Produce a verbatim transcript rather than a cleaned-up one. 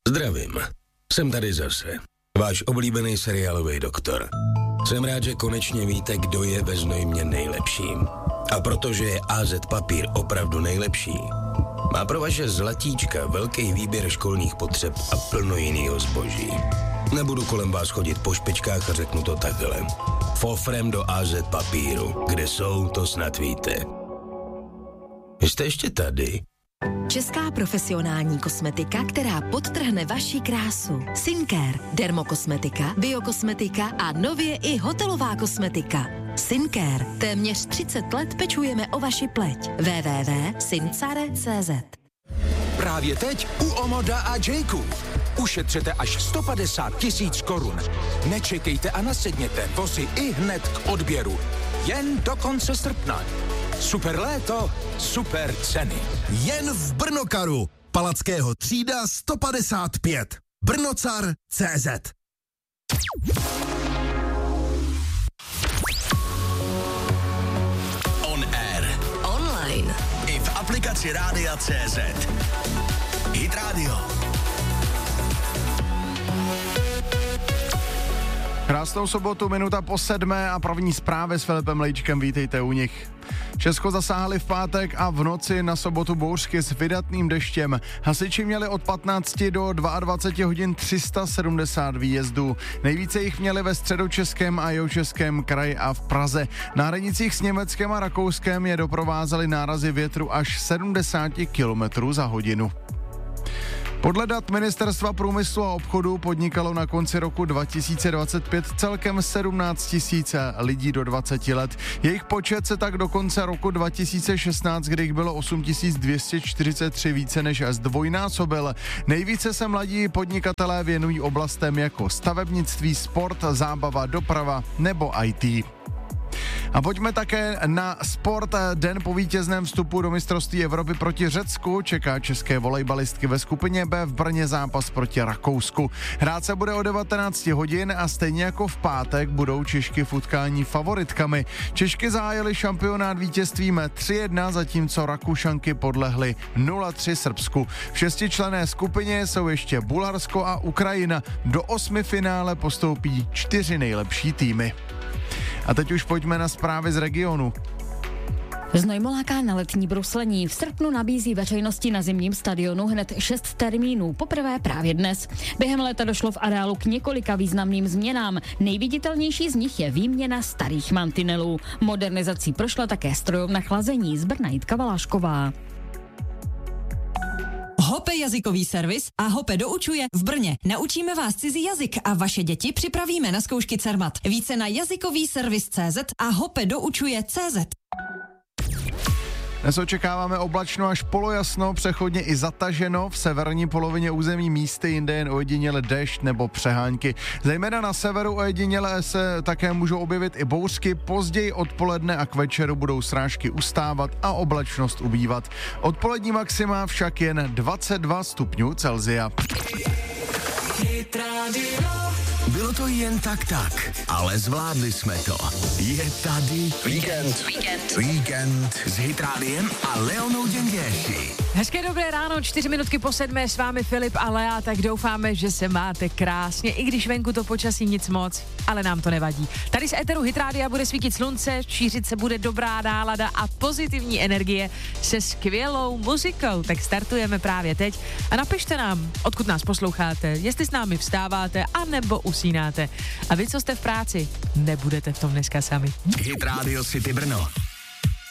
Zdravím, jsem tady zase, váš oblíbený seriálový doktor. Jsem rád, že konečně víte, kdo je ve Znojmě nejlepším. A protože je á zet Papír opravdu nejlepší, má pro vaše zlatíčka velký výběr školních potřeb a plno jinýho zboží. Nebudu kolem vás chodit po špičkách a řeknu to takhle. Fofrem do á zet Papíru, kde jsou, to snad víte. Jste ještě tady? Česká profesionální kosmetika, která podtrhne vaši krásu. Syncare, dermokosmetika, biokosmetika a nově i hotelová kosmetika. Syncare. Téměř třicet let pečujeme o vaši pleť. w w w tečka syncare tečka cé zet. Právě teď u Omoda a Jayku. Ušetřete až sto padesát tisíc korun. Nečekejte a nasedněte, vozy i hned k odběru. Jen do konce srpna. Super léto, super ceny. Jen v Brnokaru. Palackého třída sto padesát pět. Brnocar tečka cé zet. On air. Online. I v aplikaci Rádia tečka cé zet. Hit Radio. Krásnou sobotu, minuta po sedmé a první zprávy s Filipem Lejčkem, vítejte u nich. Česko zasáhli v pátek a v noci na sobotu bouřky s vydatným deštěm. Hasiči měli od patnácti do dvaceti dvou hodin tři sta sedmdesát výjezdů. Nejvíce jich měli ve středočeském a jihočeském kraji a v Praze. Na hranicích s Německem a Rakouskem je doprovázely nárazy větru až sedmdesát kilometrů za hodinu. Podle dat Ministerstva průmyslu a obchodu podnikalo na konci roku dva tisíce dvacet pět celkem sedmnáct tisíc lidí do dvaceti let. Jejich počet se tak do konce roku dva tisíce šestnáct, kdy jich bylo osm tisíc dvě stě čtyřicet tři, více než zdvojnásobil. Nejvíce se mladí podnikatelé věnují oblastem jako stavebnictví, sport, zábava, doprava nebo í té. A pojďme také na sport. Den po vítězném vstupu do mistrovství Evropy proti Řecku čeká české volejbalistky ve skupině B v Brně zápas proti Rakousku. Hrát se bude o devatenáct hodin a stejně jako v pátek budou Češky v utkání favoritkami. Češky zahájily šampionát vítězstvím tři jedna, zatímco Rakušanky podlehly nula tři Srbsku. V šestičlenné skupině jsou ještě Bulharsko a Ukrajina. Do osmi finále postoupí čtyři nejlepší týmy. A teď už pojďme na zprávy z regionu. Znojmo láká na letní bruslení. V srpnu nabízí veřejnosti na zimním stadionu hned šest termínů, poprvé právě dnes. Během léta došlo v areálu k několika významným změnám. Nejviditelnější z nich je výměna starých mantinelů. Modernizací prošla také strojovna chlazení z Brna Jitka Valášková. Hope jazykový servis a Hope doučuje v Brně. Naučíme vás cizí jazyk a vaše děti připravíme na zkoušky Cermat. Více na jazykový servis tečka cé zet a Hope doučuje tečka cé zet. Dnes očekáváme oblačno až polojasno, přechodně i zataženo, v severní polovině území místy, jinde jen ojediněle déšť nebo přehánky. Zejména na severu ojediněle se také můžou objevit i bouřky, později odpoledne a k večeru budou srážky ustávat a oblačnost ubývat. Odpolední maxima však jen dvacet dva stupňů Celsia. Bylo to jen tak tak, ale zvládli jsme to. Je tady víkend. Víkend. Víkend s Hit Rádiem a Leonou Děnděši. Hezké dobré ráno, čtyři minutky po sedmé, s vámi Filip a Lea, tak doufáme, že se máte krásně, i když venku to počasí nic moc, ale nám to nevadí. Tady z éteru Hit Rádia bude svítit slunce, šířit se bude dobrá nálada a pozitivní energie se skvělou muzikou, tak startujeme právě teď a napište nám, odkud nás posloucháte, jestli s námi vstáváte, anebo usínáte. A vy, co jste v práci, nebudete v tom dneska sami. Hit Radio City Brno.